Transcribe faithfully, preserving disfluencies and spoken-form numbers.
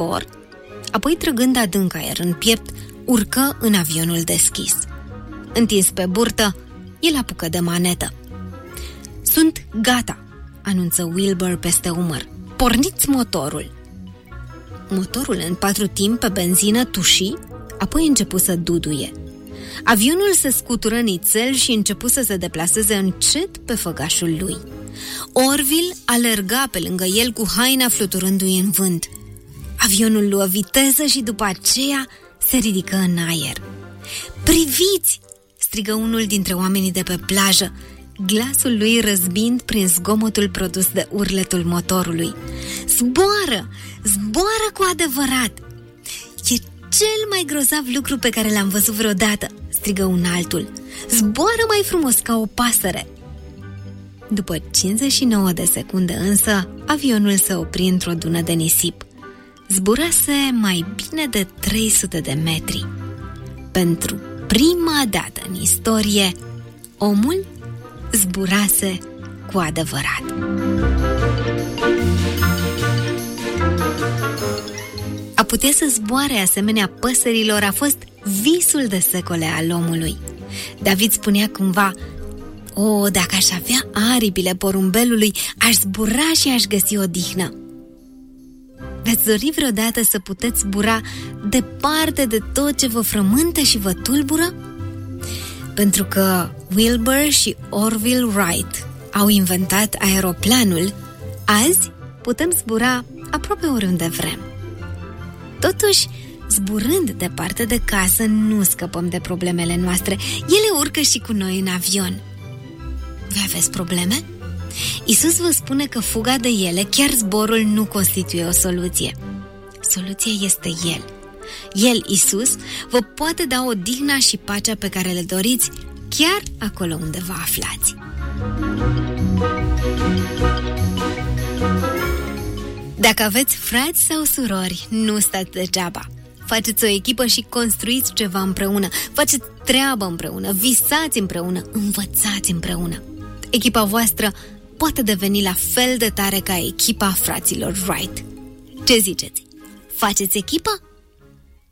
motor, apoi, trăgând adânc aer în piept, urcă în avionul deschis. Întins pe burtă, el apucă de manetă. "Sunt gata," anunță Wilbur peste umăr. "Porniți motorul!" Motorul în patru timp pe benzină tuși, apoi începu să duduie. Avionul se scutură nițel și începu să se deplaseze încet pe făgașul lui. Orville alerga pe lângă el cu haina fluturându-i în vânt. Avionul luă viteză și după aceea se ridică în aer. "Priviți!" strigă unul dintre oamenii de pe plajă, glasul lui răzbind prin zgomotul produs de urletul motorului. "Zboară! Zboară cu adevărat! E cel mai grozav lucru pe care l-am văzut vreodată!" strigă un altul. "Zboară mai frumos ca o pasăre!" După cincizeci și nouă de secunde însă, avionul se opri într-o dună de nisip. Zburase mai bine de trei sute de metri. Pentru prima dată în istorie, omul zburase cu adevărat. A putea să zboare asemenea păsărilor a fost visul de secole al omului. David spunea cumva: "O, dacă aș avea aripile porumbelului, aș zbura și aș găsi odihnă." Veți dori vreodată să puteți zbura departe de tot ce vă frământă și vă tulbură? Pentru că Wilbur și Orville Wright au inventat aeroplanul, azi putem zbura aproape oriunde vrem. Totuși, zburând departe de casă, nu scăpăm de problemele noastre. Ele urcă și cu noi în avion. Voi aveți probleme? Iisus vă spune că fuga de ele, chiar zborul, nu constituie o soluție. Soluția este El. El, Iisus, vă poate da odihna și pacea pe care le doriți, chiar acolo unde vă aflați. Dacă aveți frați sau surori, nu stați degeaba. Faceți o echipă și construiți ceva împreună. Faceți treabă împreună, visați împreună, învățați împreună. Echipa voastră poate deveni la fel de tare ca echipa fraților Wright. Ce ziceți? Faceți echipă?